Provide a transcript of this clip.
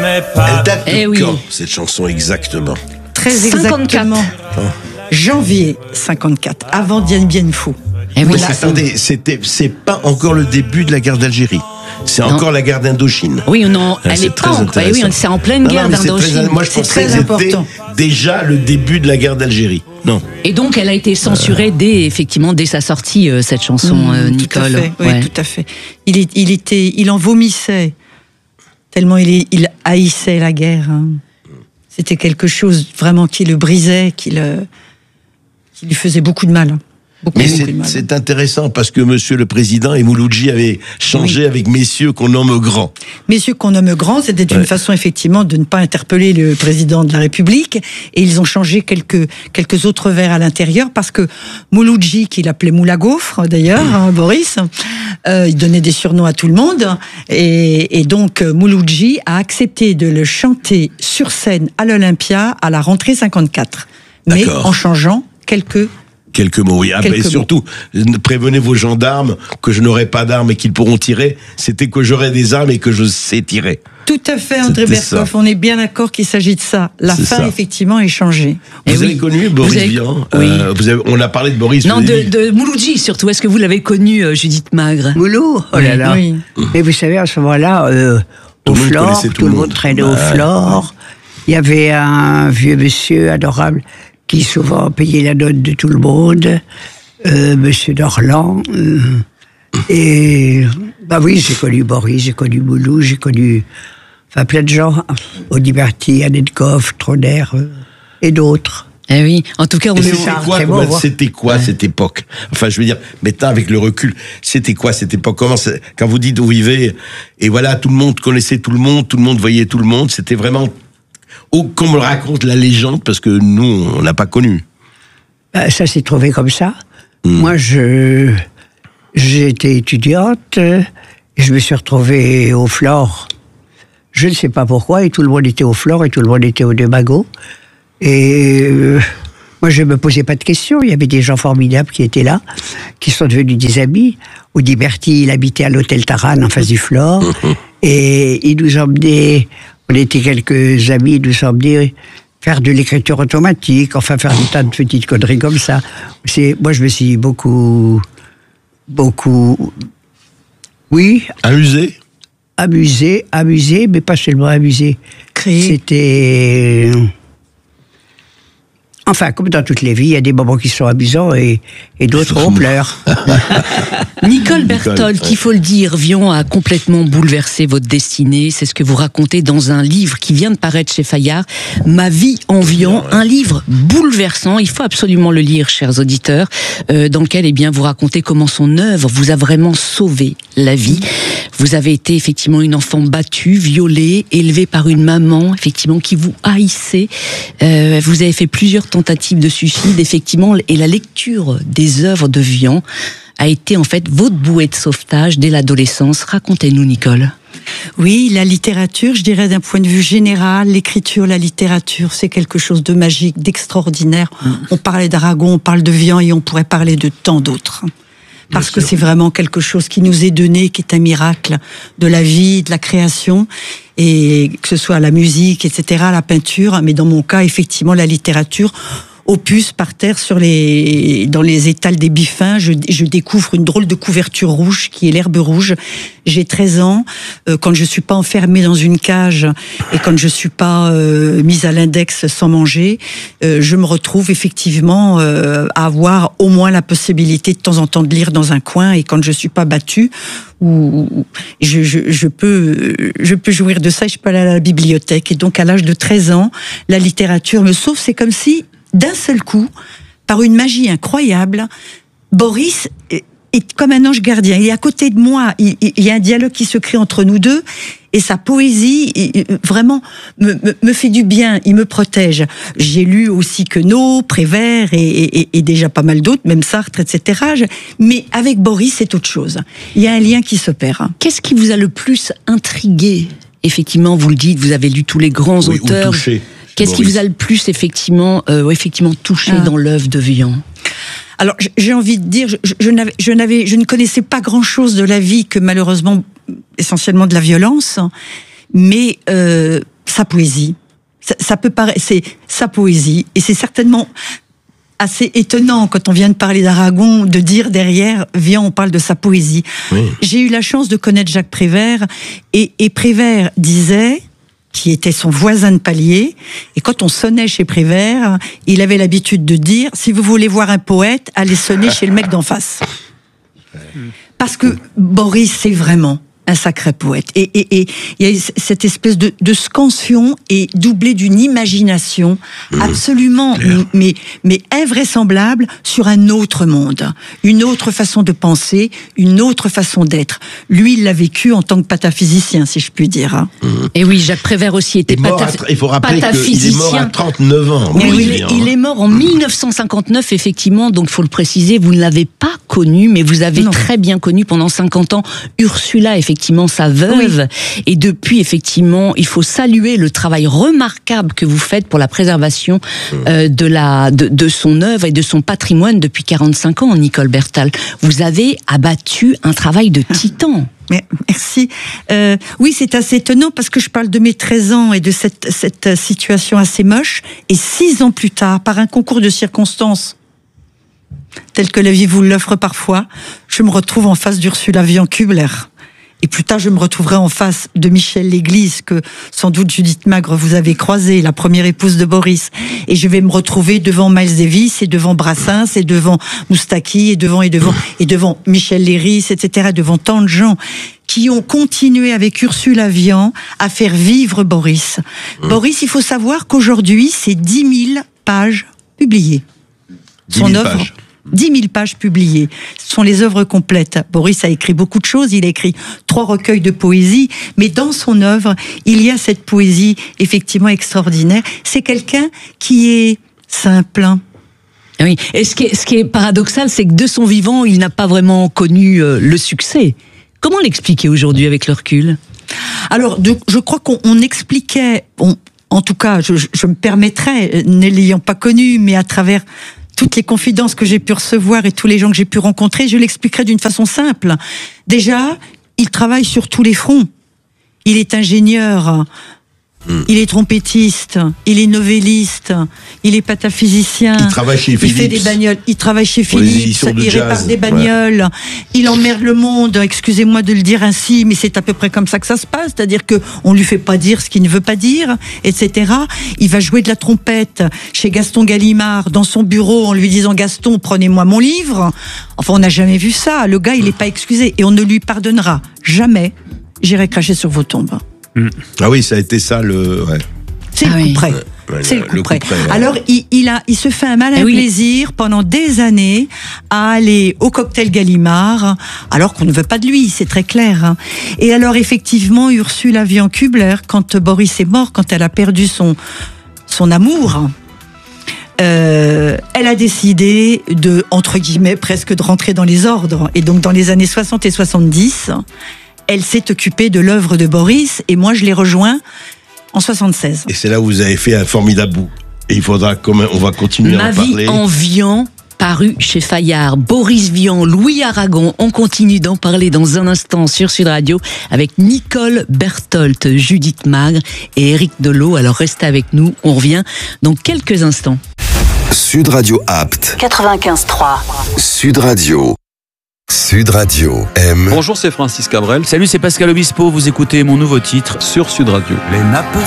Elle date de oui. quand, cette chanson, exactement? Très 54. exactement. Janvier 54, avant Dien Bien Phu. Eh oui. Mais attendez, c'est pas encore le début de la guerre d'Algérie. C'est encore la guerre d'Indochine. Oui, non, elle c'est est pas très encore. intéressant. Oui, c'est en pleine guerre mais c'est d'Indochine. moi, je C'est pensais très que c'était important. déjà le début de la guère d'Algérie. Non. Et donc, elle a été censurée dès sa sortie, cette chanson, Nicole. Tout à fait, oui, Ouais. tout à fait. Il en vomissait tellement il haïssait la guerre. Hein. C'était quelque chose vraiment qui le brisait, qui lui faisait beaucoup de mal. Mais c'est intéressant parce que Monsieur le Président et Mouloudji avaient changé avec messieurs qu'on nomme grands. Messieurs qu'on nomme grands, c'était une façon effectivement de ne pas interpeller le président de la République, et ils ont changé quelques autres vers à l'intérieur parce que Mouloudji, qu'il appelait Moula Gaufre d'ailleurs, Boris, il donnait des surnoms à tout le monde, et donc Mouloudji a accepté de le chanter sur scène à l'Olympia à la rentrée 54, mais D'accord. en changeant Quelques mots, oui. Et surtout, prévenez vos gendarmes que je n'aurai pas d'armes et qu'ils pourront tirer. C'était que j'aurai des armes et que je sais tirer. Tout à fait, André Berkoff, on est bien d'accord qu'il s'agit de ça. La fin, effectivement, est changée. Vous avez connu Boris Vian? Oui. On a parlé de Boris. Non, de Mouloudji surtout. Est-ce que vous l'avez connu, Judith Magre? Moulou, oh là là. Oui. Mais vous savez, à ce moment-là, au Flore, tout le monde traînait au Flore. Il y avait un vieux monsieur adorable qui souvent payait la note de tout le monde, monsieur Dorland. Et, bah oui, j'ai connu Boris, j'ai connu Moulou, j'ai connu, enfin, plein de gens. Audiberti, Anedkov, Troner, et d'autres. Eh oui, en tout cas, on C'était quoi cette époque? Enfin, je veux dire, maintenant avec le recul, c'était quoi cette époque? Quand vous dites où vous vivez, et voilà, tout le monde connaissait tout le monde voyait tout le monde, c'était vraiment, comme le raconte la légende, parce que nous, on n'a pas connu. Bah, ça s'est trouvé comme ça. Moi, j'étais étudiante, et je me suis retrouvée au Flore. Je ne sais pas pourquoi, et tout le monde était au Flore, et tout le monde était au Démago. Et moi, je ne me posais pas de questions. Il y avait des gens formidables qui étaient là, qui sont devenus des amis. Audiberti, il habitait à l'hôtel Taran, en face du Flore. Et il nous emmenait, on était quelques amis, il nous emmenait faire de l'écriture automatique, enfin faire des tas de petites conneries comme ça. Moi, je me suis beaucoup, oui. Amusé, mais pas seulement amusé. C'était... Enfin, comme dans toutes les vies, il y a des moments qui sont amusants et d'autres on pleure. Nicole Berthold, qu'il faut le dire, Vian a complètement bouleversé votre destinée. C'est ce que vous racontez dans un livre qui vient de paraître chez Fayard, Ma vie en Vian, un livre bouleversant. Il faut absolument le lire, chers auditeurs, dans lequel, vous racontez comment son œuvre vous a vraiment sauvé la vie. Vous avez été effectivement une enfant battue, violée, élevée par une maman, effectivement, qui vous haïssait. Vous avez fait plusieurs tentatives de suicide, effectivement, et la lecture des œuvres de Vian a été en fait votre bouée de sauvetage dès l'adolescence. Racontez-nous, Nicole. Oui, la littérature, je dirais d'un point de vue général, l'écriture, la littérature, c'est quelque chose de magique, d'extraordinaire. On parlait d'Aragon, on parle de Vian et on pourrait parler de tant d'autres. Parce que c'est vraiment quelque chose qui nous est donné, qui est un miracle de la vie, de la création, et que ce soit la musique, etc., la peinture, mais dans mon cas, effectivement, la littérature. Opus par terre dans les étals des Biffins, je découvre une drôle de couverture rouge qui est l'herbe rouge. J'ai 13 ans, quand je suis pas enfermée dans une cage et quand je suis pas mise à l'index sans manger, je me retrouve effectivement à avoir au moins la possibilité de temps en temps de lire dans un coin, et quand je suis pas battue, je peux jouir de ça, je peux aller à la bibliothèque. Et donc à l'âge de 13 ans, la littérature me sauve. C'est comme si d'un seul coup, par une magie incroyable, Boris est comme un ange gardien. Il est à côté de moi, il y a un dialogue qui se crée entre nous deux, et sa poésie vraiment me fait du bien, il me protège. J'ai lu aussi Queneau, Prévert et déjà pas mal d'autres, même Sartre, etc. Mais avec Boris, c'est autre chose. Il y a un lien qui s'opère. Qu'est-ce qui vous a le plus intrigué? Effectivement, vous le dites, vous avez lu tous les grands auteurs. Ou touché. Qu'est-ce qui vous a le plus effectivement touché dans l'œuvre de Vian? Alors, j'ai envie de dire, je ne connaissais pas grand-chose de la vie, que malheureusement, essentiellement de la violence, mais sa poésie. Ça peut paraître, c'est sa poésie, et c'est certainement assez étonnant quand on vient de parler d'Aragon de dire derrière, viens, on parle de sa poésie. Oui. J'ai eu la chance de connaître Jacques Prévert, et Prévert disait, qui était son voisin de palier, et quand on sonnait chez Prévert, il avait l'habitude de dire, si vous voulez voir un poète, allez sonner chez le mec d'en face. Parce que Boris, c'est vraiment un sacré poète. Et il y a cette espèce de scansion et doublée d'une imagination absolument, mais invraisemblable sur un autre monde. Une autre façon de penser, une autre façon d'être. Lui, il l'a vécu en tant que pataphysicien, si je puis dire. Hein. Et oui, Jacques Prévert aussi était pataphysicien. Il faut rappeler qu'il est mort à 39 ans. Oui, il est mort en 1959, effectivement, donc il faut le préciser, vous ne l'avez pas connu, mais vous avez très bien connu pendant 50 ans Ursula, effectivement, sa veuve. Oui. Et depuis, effectivement, il faut saluer le travail remarquable que vous faites pour la préservation de son œuvre et de son patrimoine depuis 45 ans, Nicole Bertal. Vous avez abattu un travail de titan. Merci. Oui, c'est assez étonnant parce que je parle de mes 13 ans et de cette situation assez moche. Et 6 ans plus tard, par un concours de circonstances, tel que la vie vous l'offre parfois, je me retrouve en face d'Ursula Vian-Kubler. Et plus tard, je me retrouverai en face de Michel Léglise, que sans doute Judith Magre vous avez croisé, la première épouse de Boris. Et je vais me retrouver devant Miles Davis, et devant Brassens, et devant Moustaki, et devant Michel Léris, etc., devant tant de gens qui ont continué avec Ursula Vian à faire vivre Boris. Boris, il faut savoir qu'aujourd'hui, c'est 10 000 pages publiées. Son œuvre. 10 000 pages publiées. Ce sont les œuvres complètes. Boris a écrit beaucoup de choses. Il a écrit 3 recueils de poésie. Mais dans son œuvre, il y a cette poésie effectivement extraordinaire. C'est quelqu'un qui est simple. Oui. Et ce qui est paradoxal, c'est que de son vivant, il n'a pas vraiment connu le succès. Comment l'expliquer aujourd'hui avec le recul ? Alors, je crois qu'on expliquait... en tout cas, je me permettrais, ne l'ayant pas connu, mais à travers toutes les confidences que j'ai pu recevoir et tous les gens que j'ai pu rencontrer, je l'expliquerai d'une façon simple. Déjà, il travaille sur tous les fronts. Il est ingénieur, il est trompettiste, il est novelliste, il est pataphysicien. Il travaille chez Philips. Il fait des bagnoles. Il travaille chez Philips. Il répare des bagnoles. Ouais. Il emmerde le monde. Excusez-moi de le dire ainsi, mais c'est à peu près comme ça que ça se passe. C'est-à-dire que on lui fait pas dire ce qu'il ne veut pas dire, etc. Il va jouer de la trompette chez Gaston Gallimard dans son bureau en lui disant Gaston, prenez-moi mon livre. Enfin, on n'a jamais vu ça. Le gars, il n'est pas excusé et on ne lui pardonnera jamais. J'irai cracher sur vos tombes. Ah oui, ça a été ça le. Ouais. C'est le coup près. C'est le coup près. Ouais. Alors, il se fait un malin plaisir pendant des années à aller au cocktail Gallimard, alors qu'on ne veut pas de lui, c'est très clair. Et alors, effectivement, Ursula Vian-Kubler, quand Boris est mort, quand elle a perdu son amour, elle a décidé de, entre guillemets, presque de rentrer dans les ordres. Et donc, dans les années 60 et 70, elle s'est occupée de l'œuvre de Boris, et moi, je l'ai rejoint en 76. Et c'est là où vous avez fait un formidable bout. Et il faudra, on va continuer à en parler. Ma vie en Vian, paru chez Fayard. Boris Vian, Louis Aragon. On continue d'en parler dans un instant sur Sud Radio avec Nicole Berthold, Judith Magre et Éric Delot. Alors restez avec nous, on revient dans quelques instants. Sud Radio Apt 95.3. Sud Radio. Sud Radio aime. Bonjour, c'est Francis Cabrel. Salut, c'est Pascal Obispo. Vous écoutez mon nouveau titre sur Sud Radio. Les nappes